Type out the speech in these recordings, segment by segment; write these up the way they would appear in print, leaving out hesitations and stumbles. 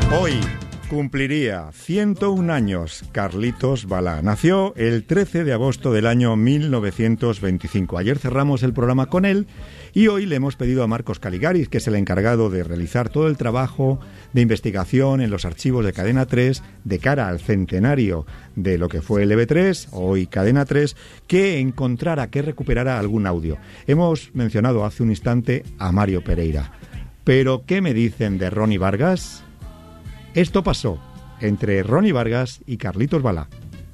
Hoy cumpliría 101 años Carlitos Balá. Nació el 13 de agosto del año 1925. Ayer cerramos el programa con él y hoy le hemos pedido a Marcos Caligaris, que es el encargado de realizar todo el trabajo de investigación en los archivos de Cadena 3 de cara al centenario de lo que fue el EB3, hoy Cadena 3, que encontrara, que recuperara algún audio. Hemos mencionado hace un instante a Mario Pereira. Pero, ¿qué me dicen de Ronnie Vargas? Esto pasó entre Ronnie Vargas y Carlitos Balá.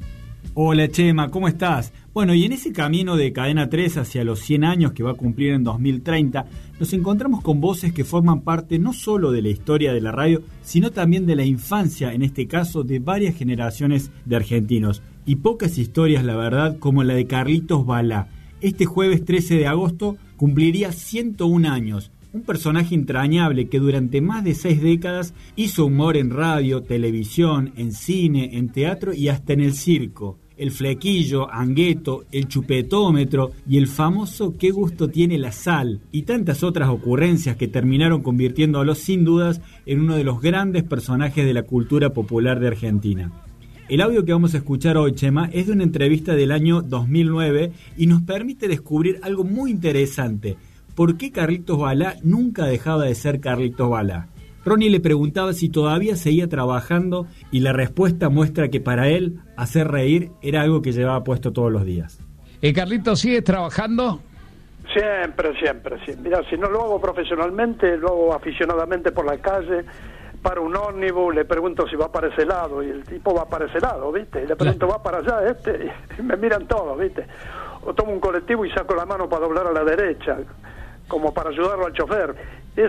Hola Chema, ¿cómo estás? Bueno, y en ese camino de Cadena 3 hacia los 100 años que va a cumplir en 2030, nos encontramos con voces que forman parte no solo de la historia de la radio, sino también de la infancia, en este caso, de varias generaciones de argentinos. Y pocas historias, la verdad, como la de Carlitos Balá. Este jueves 13 de agosto cumpliría 101 años. Un personaje entrañable que durante más de 6 décadas hizo humor en radio, televisión, en cine, en teatro y hasta en el circo. El flequillo, Angueto, el chupetómetro y el famoso qué gusto tiene la sal y tantas otras ocurrencias que terminaron convirtiéndolo sin dudas en uno de los grandes personajes de la cultura popular de Argentina. El audio que vamos a escuchar hoy, Chema, es de una entrevista del año 2009 y nos permite descubrir algo muy interesante. ¿Por qué Carlitos Balá nunca dejaba de ser Carlitos Balá? Ronnie le preguntaba si todavía seguía trabajando y la respuesta muestra que para él hacer reír era algo que llevaba puesto todos los días. ¿Carlitos sigue trabajando? Siempre. Mira, si no lo hago profesionalmente, lo hago aficionadamente por la calle, para un ómnibus, le pregunto si va para ese lado y el tipo va para ese lado, ¿viste? Y le pregunto, ¿va para allá y me miran todos, ¿viste? O tomo un colectivo y saco la mano para doblar a la derecha, como para ayudarlo al chofer. Es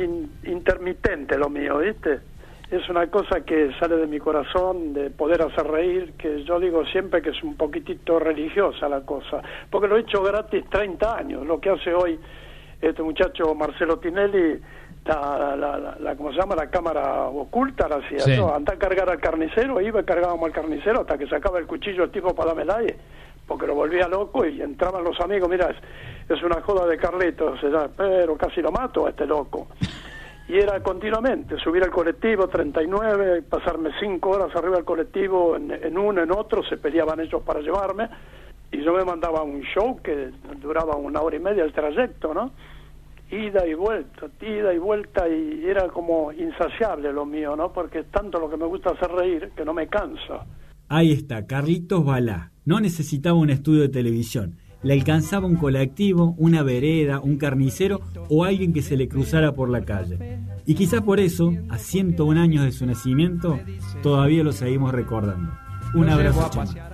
intermitente lo mío, ¿viste? Es una cosa que sale de mi corazón, de poder hacer reír, que yo digo siempre que es un poquitito religiosa la cosa, porque lo he hecho gratis 30 años. Lo que hace hoy este muchacho Marcelo Tinelli, ¿cómo se llama? La cámara oculta, la hacía. Sí. ¿No? Anda a cargar al carnicero, iba y cargábamos al carnicero hasta que sacaba el cuchillo el tipo para darme el aire, porque lo volvía loco y entraban los amigos, mira, es una joda de Carlitos, pero casi lo mato a este loco. Y era continuamente, subir al colectivo 39, pasarme 5 horas arriba del colectivo, en uno, en otro, se peleaban ellos para llevarme, y yo me mandaba un show que duraba 1 hora y media el trayecto, ¿no? Ida y vuelta, y era como insaciable lo mío, ¿no? Porque es tanto lo que me gusta hacer reír que no me cansa. Ahí está, Carlitos Balá. No necesitaba un estudio de televisión. Le alcanzaba un colectivo, una vereda, un carnicero o alguien que se le cruzara por la calle. Y quizás por eso, a 101 años de su nacimiento, todavía lo seguimos recordando. Un abrazo, Chema.